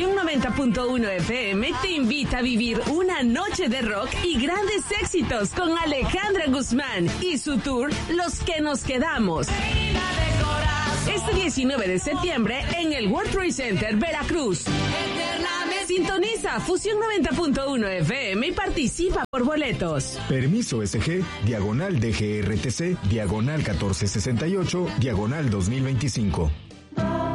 Fusión 90.1 FM te invita a vivir una noche de rock y grandes éxitos con Alejandra Guzmán y su tour Los que nos quedamos. Este 19 de septiembre en el World Trade Center, Veracruz. Sintoniza Fusión 90.1 FM y participa por boletos. Permiso SG, /DGRTC, /1468, /2025.